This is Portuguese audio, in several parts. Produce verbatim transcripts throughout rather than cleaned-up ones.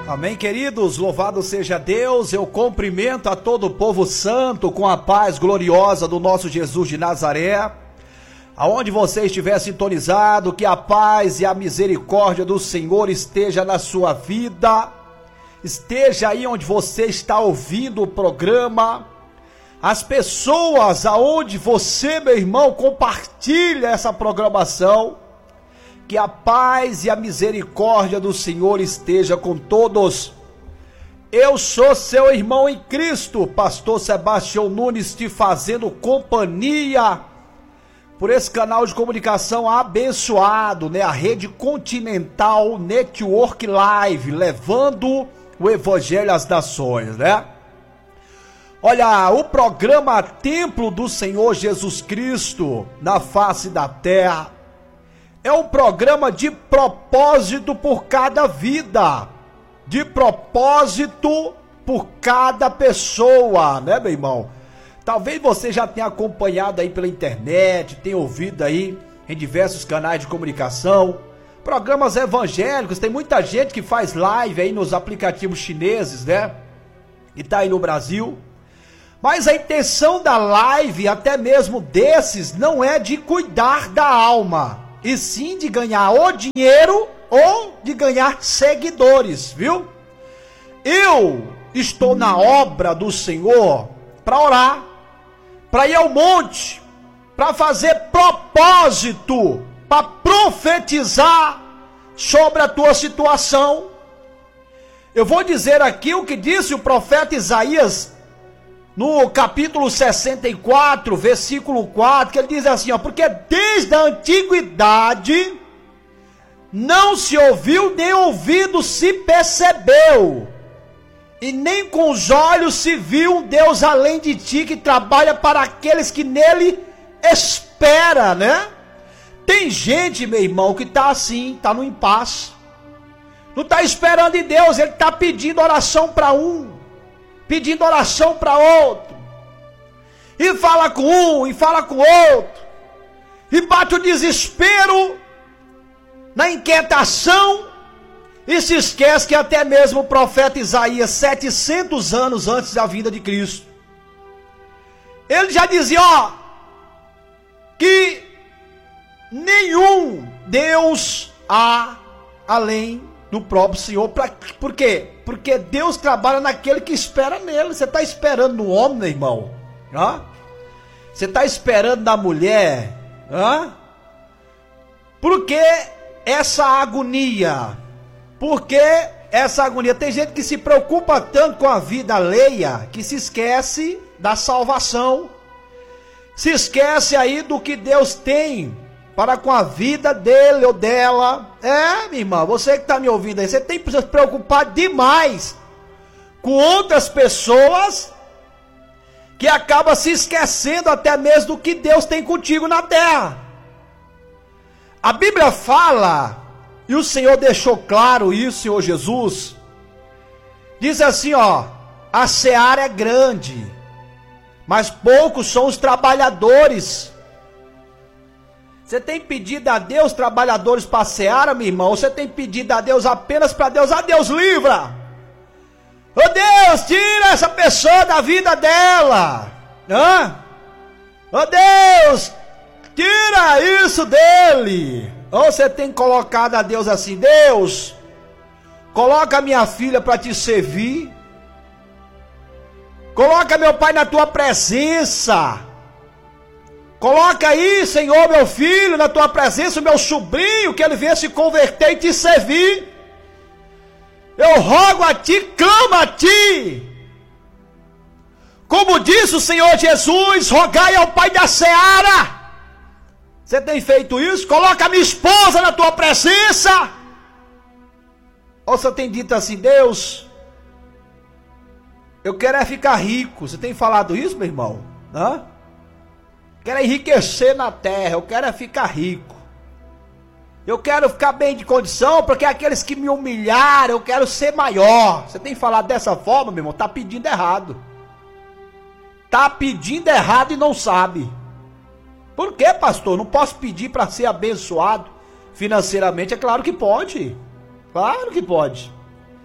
Amém, queridos, louvado seja Deus. Eu cumprimento a todo o povo santo com a paz gloriosa do nosso Jesus de Nazaré. Aonde você estiver sintonizado, que a paz e a misericórdia do Senhor esteja na sua vida, esteja aí onde você está ouvindo o programa, as pessoas aonde você, meu irmão, compartilha essa programação. Que a paz e a misericórdia do Senhor esteja com todos. Eu sou seu irmão em Cristo, pastor Sebastião Nunes, te fazendo companhia por esse canal de comunicação abençoado, né? A Rede Continental Network Live, levando o Evangelho às nações, né? Olha, o programa Templo do Senhor Jesus Cristo na face da terra é um programa de propósito por cada vida, de propósito por cada pessoa, né, meu irmão? Talvez você já tenha acompanhado aí pela internet, tenha ouvido aí em diversos canais de comunicação, programas evangélicos. Tem muita gente que faz live aí nos aplicativos chineses, né? E tá aí no Brasil. Mas a intenção da live, até mesmo desses, não é de cuidar da alma, e sim de ganhar ou dinheiro ou de ganhar seguidores, viu? Eu estou na obra do Senhor para orar, para ir ao monte, para fazer propósito, para profetizar sobre a tua situação. Eu vou dizer aqui o que disse o profeta Isaías no capítulo sessenta e quatro, versículo quatro, que ele diz assim, ó: porque desde a antiguidade não se ouviu, nem ouvido se percebeu, e nem com os olhos se viu um Deus além de ti, que trabalha para aqueles que nele espera, né? Tem gente, meu irmão, que tá assim, tá no impasse, não tá esperando em Deus, ele tá pedindo oração para um, pedindo oração para outro, e fala com um, e fala com outro, e bate o desespero, na inquietação, e se esquece que até mesmo o profeta Isaías, setecentos anos antes da vinda de Cristo, ele já dizia, ó, que nenhum Deus há além do próprio Senhor. Pra, por quê? Porque Deus trabalha naquele que espera nele. Você está esperando no homem, meu irmão? Hã? Você está esperando na mulher? Hã? Por que essa agonia? Por que essa agonia? Tem gente que se preocupa tanto com a vida alheia que se esquece da salvação, se esquece aí do que Deus tem para com a vida dele ou dela. É, minha irmã, você que está me ouvindo aí, você tem que se preocupar demais com outras pessoas, que acaba se esquecendo até mesmo do que Deus tem contigo na terra. A Bíblia fala, e o Senhor deixou claro isso, Senhor Jesus, diz assim, ó: a seara é grande, mas poucos são os trabalhadores. Você tem pedido a Deus trabalhadores para a seara, meu irmão? Ou você tem pedido a Deus apenas para Deus? Ah, Deus, livra! Ô oh, Deus, tira essa pessoa da vida dela! Hã? Ô oh, Deus, tira isso dele! Ou você tem colocado a Deus assim: Deus, coloca minha filha para te servir, coloca meu pai na tua presença, coloca aí, Senhor, meu filho na tua presença, o meu sobrinho, que ele venha se converter e te servir. Eu rogo a ti, clamo a ti. Como disse o Senhor Jesus, rogai ao Pai da seara. Você tem feito isso? Coloca a minha esposa na tua presença. Ou você tem dito assim: Deus, eu quero é ficar rico. Você tem falado isso, meu irmão? Hã? Quero enriquecer na terra, eu quero é ficar rico. Eu quero ficar bem de condição, porque aqueles que me humilharam, eu quero ser maior. Você tem falado dessa forma, meu irmão? Está pedindo errado. Está pedindo errado e não sabe. Por que, pastor? Não posso pedir para ser abençoado financeiramente? É claro que pode. Claro que pode.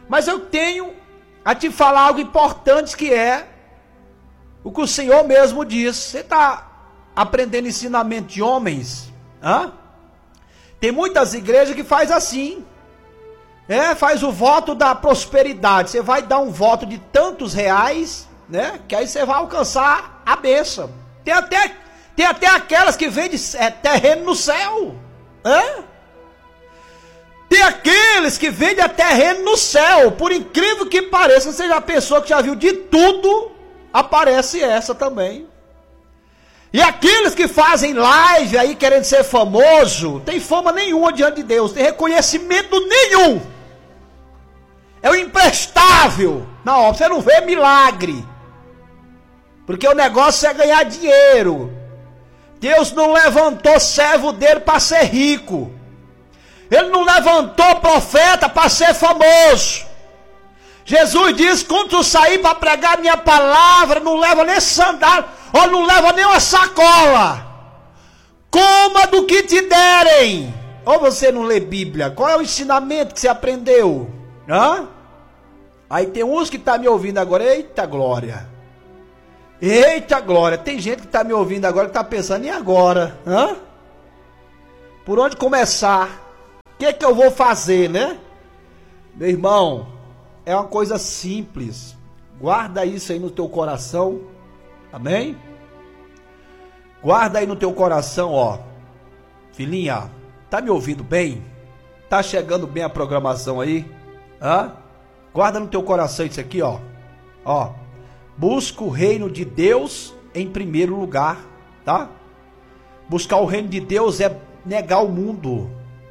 Mas eu tenho a te falar algo importante, que é o que o Senhor mesmo diz. Você está aprendendo ensinamento de homens? Hã? Tem muitas igrejas que faz assim. É, faz o voto da prosperidade. Você vai dar um voto de tantos reais, né? Que aí você vai alcançar a bênção. Tem até, tem até aquelas que vendem é, terreno no céu. É? Tem aqueles que vendem a terreno no céu. Por incrível que pareça, você já pensou que já viu de tudo, aparece essa também. E aqueles que fazem live aí querendo ser famoso, tem fama nenhuma diante de Deus, tem reconhecimento nenhum. É o imprestável. Não, você não vê milagre. Porque o negócio é ganhar dinheiro. Deus não levantou servo dele para ser rico. Ele não levantou profeta para ser famoso. Jesus disse: quando tu sair para pregar minha palavra, não leva nem sandália, ou não leva nem uma sacola. Coma do que te derem. Ou você não lê Bíblia? Qual é o ensinamento que você aprendeu? Hã? Aí tem uns que estão tá me ouvindo agora. Eita glória. Eita glória. Tem gente que está me ouvindo agora que está pensando: e agora? Hã? Por onde começar? O que, que eu vou fazer, né? Meu irmão, é uma coisa simples. Guarda isso aí no teu coração. Amém? Guarda aí no teu coração, ó. Filhinha, tá me ouvindo bem? Tá chegando bem a programação aí? Hã? Guarda no teu coração isso aqui, ó. Ó. Busca o reino de Deus em primeiro lugar, tá? Buscar o reino de Deus é negar o mundo.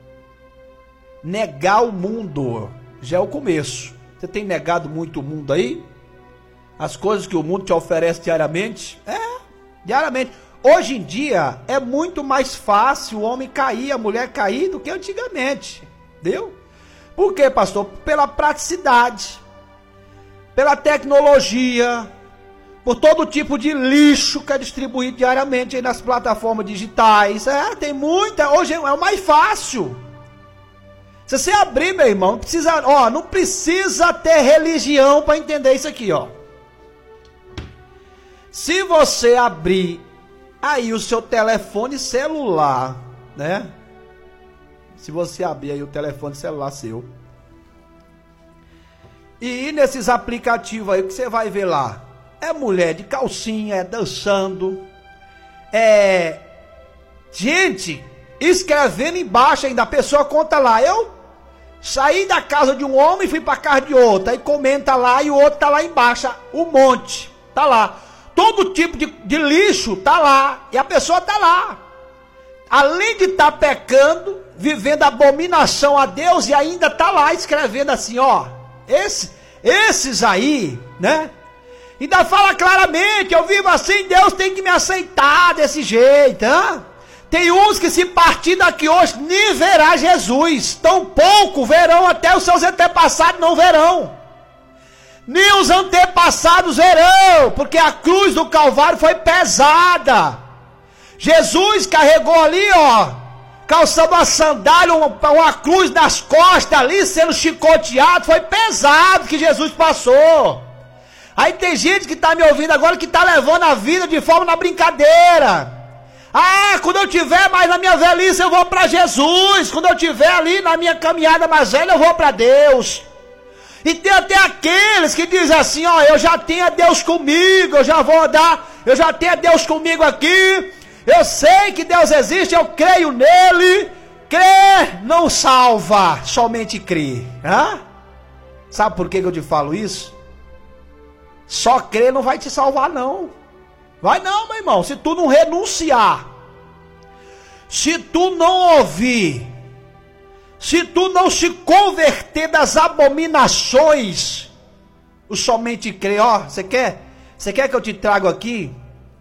Negar o mundo já é o começo. Você tem negado muito o mundo aí? As coisas que o mundo te oferece diariamente? É, diariamente. Hoje em dia é muito mais fácil o homem cair, a mulher cair do que antigamente. Entendeu? Por quê, pastor? Pela praticidade, pela tecnologia, por todo tipo de lixo que é distribuído diariamente aí nas plataformas digitais. É, tem muita. Hoje é o mais fácil. Se você abrir, meu irmão, não precisa, ó, não precisa ter religião para entender isso aqui, ó. Se você abrir aí o seu telefone celular, né? Se você abrir aí o telefone celular seu e ir nesses aplicativos aí, o que você vai ver lá? É mulher de calcinha, é dançando, é gente escrevendo embaixo ainda, a pessoa conta lá: eu saí da casa de um homem e fui para casa de outro. Aí comenta lá e o outro tá lá embaixo, um monte, tá lá. Todo tipo de, de lixo tá lá, e a pessoa tá lá. Além de estar tá pecando, vivendo abominação a Deus, e ainda tá lá escrevendo assim, ó. Esse, esses aí, né? Ainda fala claramente: eu vivo assim, Deus tem que me aceitar desse jeito, hein? Tem uns que se partir daqui hoje nem verá Jesus. Tão pouco verão, até os seus antepassados não verão. Nem os antepassados verão, porque a cruz do Calvário foi pesada. Jesus carregou ali, ó, calçando uma sandália, uma, uma cruz nas costas ali, sendo chicoteado. Foi pesado que Jesus passou. Aí tem gente que está me ouvindo agora que está levando a vida de forma na brincadeira. Ah, quando eu tiver mais na minha velhice eu vou para Jesus. Quando eu tiver ali na minha caminhada mais velha eu vou para Deus. E tem até aqueles que dizem assim: ó, eu já tenho a Deus comigo, eu já vou dar, eu já tenho a Deus comigo aqui. Eu sei que Deus existe, eu creio nele. Crer não salva, somente crer. Hã? Sabe por que eu te falo isso? Só crer não vai te salvar, não. Vai não, meu irmão. Se tu não renunciar, se tu não ouvir, se tu não se converter das abominações, o somente crer. Ó, você quer? Você quer que eu te traga aqui?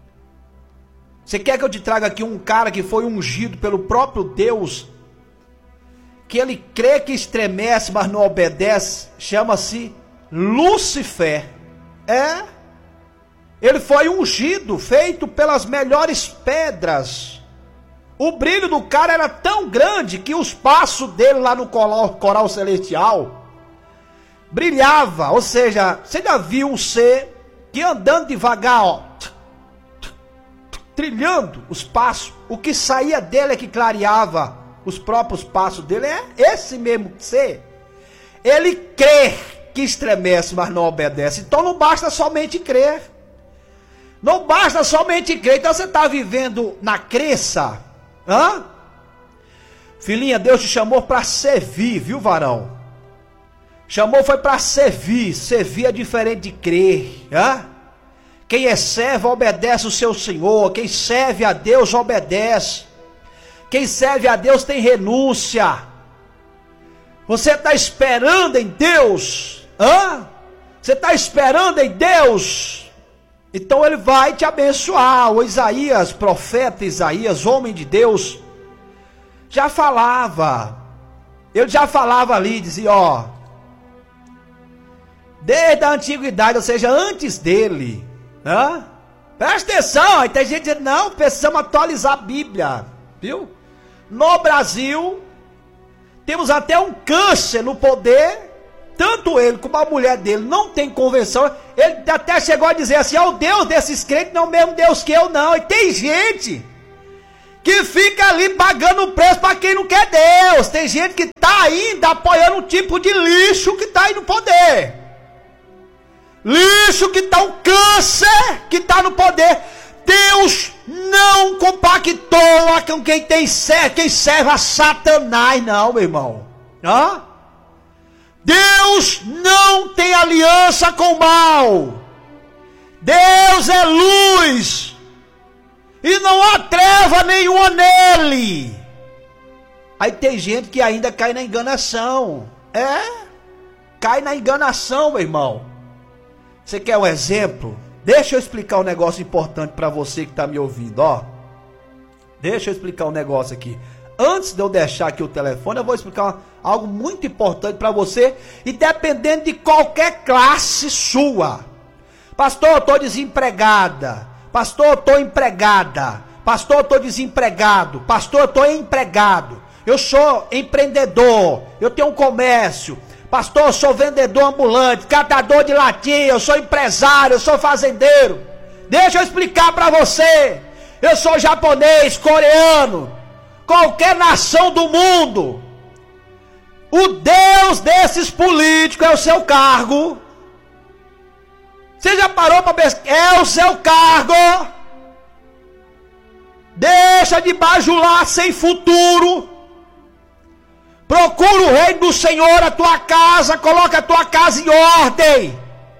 Você quer que eu te traga aqui um cara que foi ungido pelo próprio Deus, que ele crê que estremece, mas não obedece? Chama-se Lúcifer. É. Ele foi ungido, feito pelas melhores pedras. O brilho do cara era tão grande que os passos dele lá no coral, coral celestial brilhava, ou seja, você já viu um ser que andando devagar, ó, trilhando os passos, o que saía dele é que clareava os próprios passos dele, é esse mesmo ser. Ele crê que estremece, mas não obedece. Então não basta somente crer. Não basta somente crer. Então você está vivendo na crença. Hã? Filhinha, Deus te chamou para servir, viu, varão? Chamou foi para servir. Servir é diferente de crer. Hã? Quem é servo obedece o seu Senhor. Quem serve a Deus obedece. Quem serve a Deus tem renúncia. Você está esperando em Deus? Hã? Você está esperando em Deus? Então Ele vai te abençoar. O Isaías, profeta Isaías, homem de Deus, já falava. Ele já falava ali, dizia, ó, desde a antiguidade, ou seja, antes dele. Hã? Presta atenção, aí tem gente dizendo, não, precisamos atualizar a Bíblia, viu? No Brasil, temos até um câncer no poder, tanto ele como a mulher dele não tem convenção. Ele até chegou a dizer assim, ó, o Deus desses crentes não é o mesmo Deus que eu não. E tem gente que fica ali pagando o preço para quem não quer Deus. Tem gente que está ainda apoiando um tipo de lixo que está aí no poder. Lixo que está um câncer que está no poder. Deus não compactou com quem tem quem serve a Satanás, não, meu irmão. Hã? Deus não tem aliança com o mal. Deus é luz e não há treva nenhuma nele. Aí tem gente que ainda cai na enganação. É? Cai na enganação, meu irmão. Você quer um exemplo? Deixa eu explicar um negócio importante para você que está me ouvindo, ó. Deixa eu explicar um negócio aqui. Antes de eu deixar aqui o telefone, eu vou explicar algo muito importante para você, e dependendo de qualquer classe sua. Pastor, eu estou desempregada. Pastor, eu estou empregada. Pastor, eu estou desempregado. Pastor, eu estou empregado. Eu sou empreendedor. Eu tenho um comércio. Pastor, eu sou vendedor ambulante, catador de latinha, eu sou empresário, eu sou fazendeiro. Deixa eu explicar para você. Eu sou japonês, coreano, qualquer nação do mundo. O Deus desses políticos é o seu cargo. Você já parou para pensar? É o seu cargo. Deixa de bajular sem futuro. Procura o reino do Senhor, a tua casa, coloca a tua casa em ordem.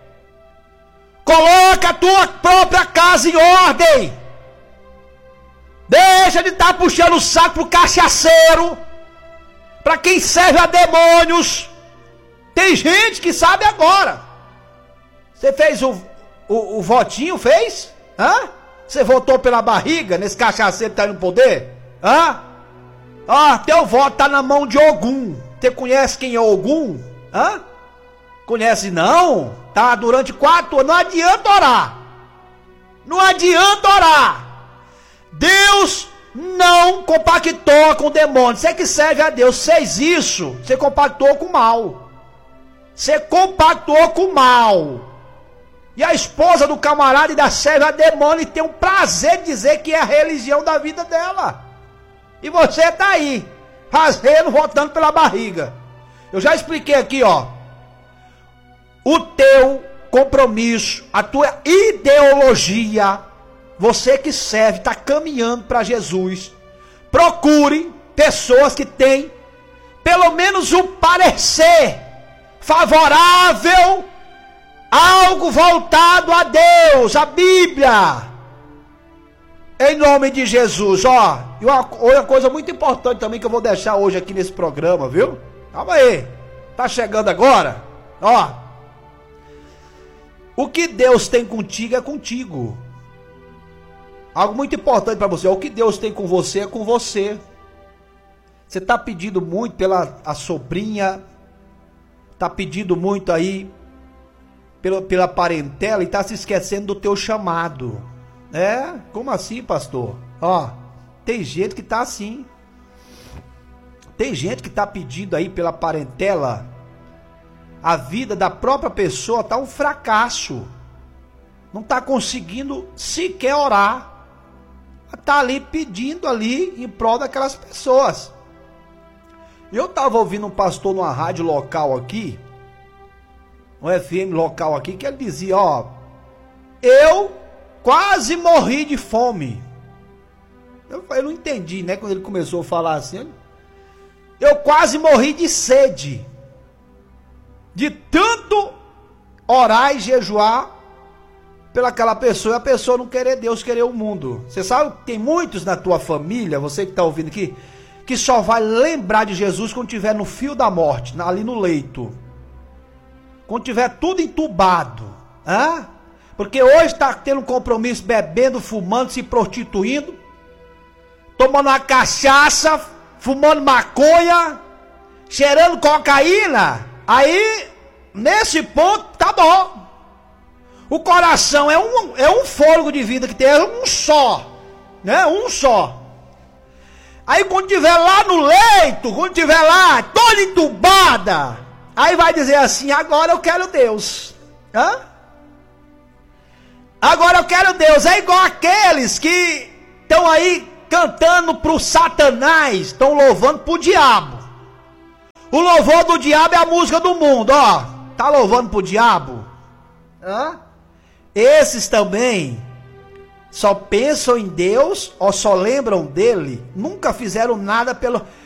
Coloca a tua própria casa em ordem. Deixa de estar puxando o saco pro cachaceiro, para quem serve a demônios. Tem gente que sabe agora. Você fez o, o, o votinho, fez? Hã? Você votou pela barriga nesse cachaceiro que está no poder? Hã? Ó, teu voto tá na mão de Ogum. Você conhece quem é Ogum? Hã? Conhece não? Tá durante quatro anos. Não adianta orar. Não adianta orar. Deus não compactou com o demônio. Você que serve a Deus fez isso. Você compactou com o mal. Você compactou com o mal. E a esposa do camarada ainda serve a demônio e tem um prazer de dizer que é a religião da vida dela. E você está aí, fazendo, votando pela barriga. Eu já expliquei aqui, ó. O teu compromisso, a tua ideologia, você que serve, está caminhando para Jesus. Procure pessoas que têm pelo menos um parecer favorável, algo voltado a Deus, a Bíblia. Em nome de Jesus, ó. E uma, uma coisa muito importante também que eu vou deixar hoje aqui nesse programa, viu? Calma aí. Tá chegando agora? Ó. O que Deus tem contigo é contigo. Algo muito importante para você. O que Deus tem com você é com você. Você tá pedindo muito pela a sobrinha. Tá pedindo muito aí pela, pela parentela e tá se esquecendo do teu chamado. É? Como assim, pastor? Ó, tem gente que tá assim. Tem gente que tá pedindo aí pela parentela a vida da própria pessoa está um fracasso. Não está conseguindo sequer orar. Está ali pedindo ali em prol daquelas pessoas. Eu estava ouvindo um pastor numa rádio local aqui, um F M local aqui, que ele dizia, ó, eu quase morri de fome. Eu, eu não entendi, né, quando ele começou a falar assim. Eu quase morri de sede. De tanto orar e jejuar pelaquela pessoa, e a pessoa não querer Deus, querer o mundo. Você sabe que tem muitos na tua família, você que está ouvindo aqui, que só vai lembrar de Jesus quando estiver no fio da morte, ali no leito. Quando tiver tudo entubado. Hein? Porque hoje está tendo um compromisso, bebendo, fumando, se prostituindo, tomando uma cachaça, fumando maconha, cheirando cocaína. Aí, nesse ponto, tá bom. O coração é um, é um fôlego de vida que tem, é um só, né? Um só. Aí quando tiver lá no leito, quando tiver lá, toda entubada, aí vai dizer assim, agora eu quero Deus. Hã? Agora eu quero Deus. É igual aqueles que estão aí cantando pro Satanás, estão louvando pro diabo. O louvor do diabo é a música do mundo, ó. Tá louvando pro diabo? Hã? Esses também só pensam em Deus ou só lembram dele, nunca fizeram nada pelo,